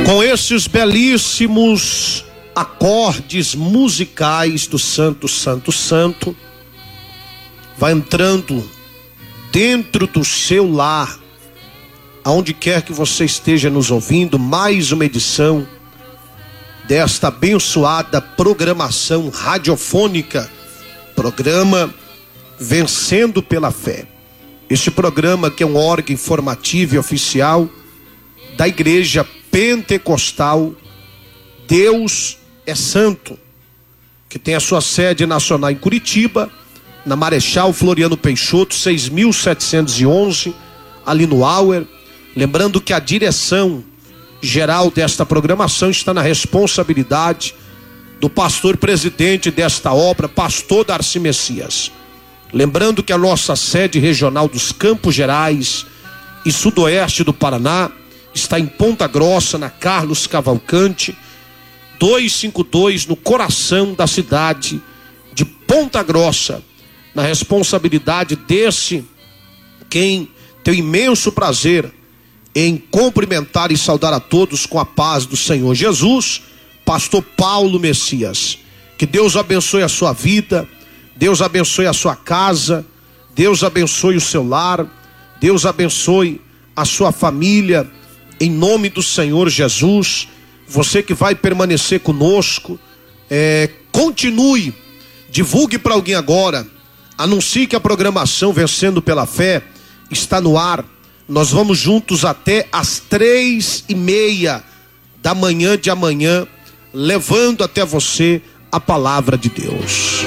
Com esses belíssimos acordes musicais do Santo, Santo, Santo, vai entrando dentro do seu lar, aonde quer que você esteja nos ouvindo, mais uma edição desta abençoada programação radiofônica, programa Vencendo pela Fé. Este programa que é um órgão informativo e oficial da Igreja Pentecostal Deus é Santo, que tem a sua sede nacional em Curitiba, na Marechal Floriano Peixoto, 6.711, ali no Auer. Lembrando que a direção geral desta programação está na responsabilidade do pastor presidente desta obra, pastor Darcy Messias. Lembrando que a nossa sede regional dos Campos Gerais e Sudoeste do Paraná está em Ponta Grossa, na Carlos Cavalcante, 252, no coração da cidade de Ponta Grossa, na responsabilidade desse, quem tem o imenso prazer em cumprimentar e saudar a todos com a paz do Senhor Jesus, pastor Paulo Messias. Que Deus abençoe a sua vida, Deus abençoe a sua casa, Deus abençoe o seu lar, Deus abençoe a sua família, em nome do Senhor Jesus. Você que vai permanecer conosco, continue, divulgue para alguém agora, anuncie que a programação Vencendo pela Fé está no ar. Nós vamos juntos até às 3:30 da manhã de amanhã, levando até você a palavra de Deus.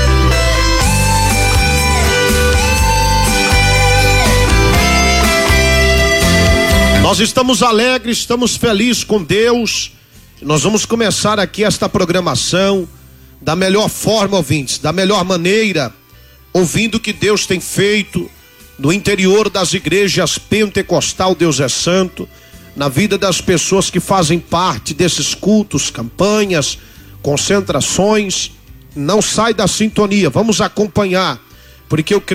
Nós estamos alegres, estamos felizes com Deus. Nós vamos começar aqui esta programação da melhor forma, ouvintes, da melhor maneira, ouvindo o que Deus tem feito no interior das igrejas Pentecostal Deus é Santo, na vida das pessoas que fazem parte desses cultos, campanhas, concentrações. Não sai da sintonia, vamos acompanhar, porque eu creio